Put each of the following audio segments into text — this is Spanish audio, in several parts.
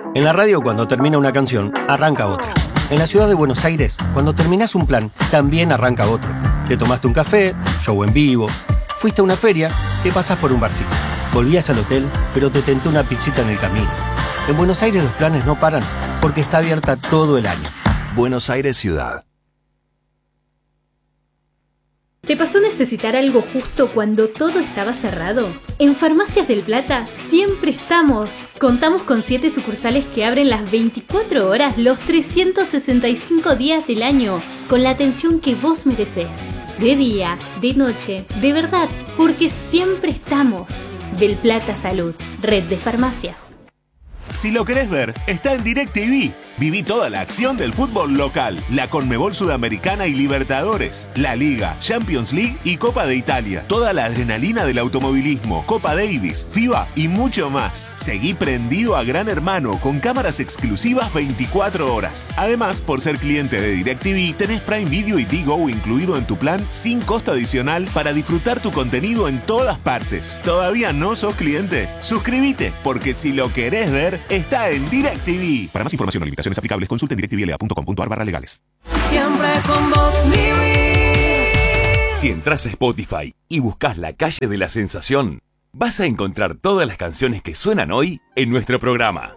En la radio, cuando termina una canción, arranca otra. En la ciudad de Buenos Aires, cuando terminás un plan, también arranca otro. Te tomaste un café, show en vivo, fuiste a una feria, te pasás por un barcito. Volvías al hotel, pero te tentó una pizzita en el camino. En Buenos Aires los planes no paran, porque está abierta todo el año. Buenos Aires Ciudad. ¿Te pasó necesitar algo justo cuando todo estaba cerrado? En Farmacias del Plata siempre estamos. Contamos con 7 sucursales que abren las 24 horas los 365 días del año, con la atención que vos merecés. De día, de noche, de verdad, porque siempre estamos. Del Plata Salud, red de farmacias. Si lo querés ver, está en DirecTV. Viví toda la acción del fútbol local, la Conmebol Sudamericana y Libertadores, la Liga, Champions League y Copa de Italia. Toda la adrenalina del automovilismo, Copa Davis, FIBA y mucho más. Seguí prendido a Gran Hermano con cámaras exclusivas 24 horas. Además, por ser cliente de DirecTV, tenés Prime Video y Digo incluido en tu plan sin costo adicional para disfrutar tu contenido en todas partes. ¿Todavía no sos cliente? Suscríbete, porque si lo querés ver, está en DirecTV. Para más información o limitaciones aplicables, consulte en directvla.com.ar/legales. Siempre con vos vivir. Si entras a Spotify y buscas La Calle de la Sensación, vas a encontrar todas las canciones que suenan hoy en nuestro programa.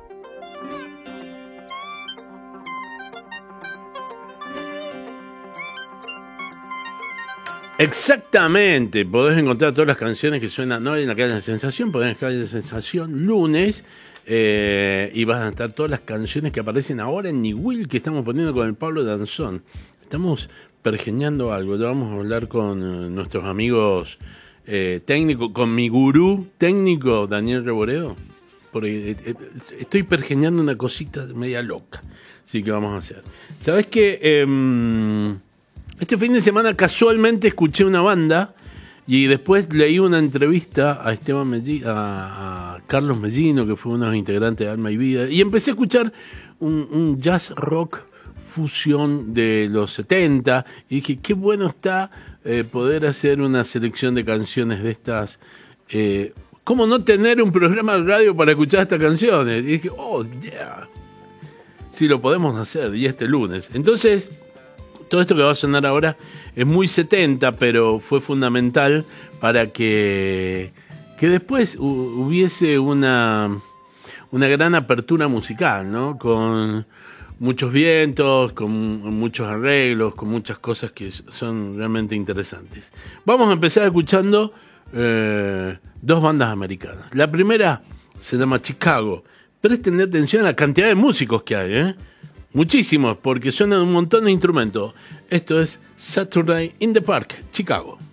Exactamente, podés encontrar todas las canciones que suenan hoy en La Calle de la Sensación, podés en La Calle de la Sensación lunes. Y van a estar todas las canciones que aparecen ahora en Ni Will, que estamos poniendo con el Pablo Danzón. Estamos pergeñando algo. Ya vamos a hablar con nuestros amigos técnicos, con mi gurú técnico Daniel Reboredo, porque estoy pergeñando una cosita media loca. Así que vamos a hacer. ¿Sabes qué? Este fin de semana casualmente escuché una banda. Y después leí una entrevista a a Carlos Mellino, que fue uno de los integrantes de Alma y Vida, y empecé a escuchar un jazz rock fusión de los 70, y dije, qué bueno está poder hacer una selección de canciones de estas. ¿Cómo no tener un programa de radio para escuchar estas canciones? Y dije, oh, yeah, sí lo podemos hacer, y este lunes. Entonces, todo esto que va a sonar ahora es muy 70, pero fue fundamental para que después hubiese una gran apertura musical, ¿no? Con muchos vientos, con muchos arreglos, con muchas cosas que son realmente interesantes. Vamos a empezar escuchando 2 bandas americanas. La primera se llama Chicago. Presten atención a la cantidad de músicos que hay, ¿eh? Muchísimos, porque suenan un montón de instrumentos. Esto es Saturday in the Park, Chicago.